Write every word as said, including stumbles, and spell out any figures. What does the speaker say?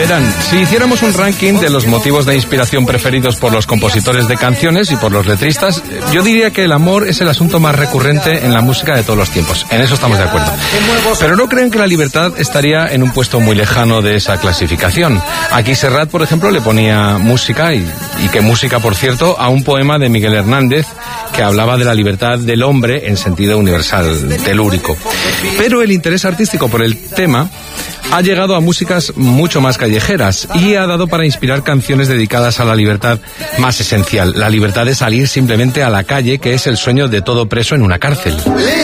Verán, si hiciéramos un ranking de los motivos de inspiración preferidos por los compositores de canciones y por los letristas, yo diría que el amor es el asunto más recurrente en la música de todos los tiempos. En eso estamos de acuerdo. Pero no crean que la libertad estaría en un puesto muy lejano de esa clasificación. Aquí Serrat, por ejemplo, le ponía música, y, y que música, por cierto, a un poema de Miguel Hernández que hablaba de la libertad del hombre en sentido universal, telúrico. Pero el interés artístico por el tema ha llegado a músicas mucho más callejeras y ha dado para inspirar canciones dedicadas a la libertad más esencial, la libertad de salir simplemente a la calle, que es el sueño de todo preso en una cárcel.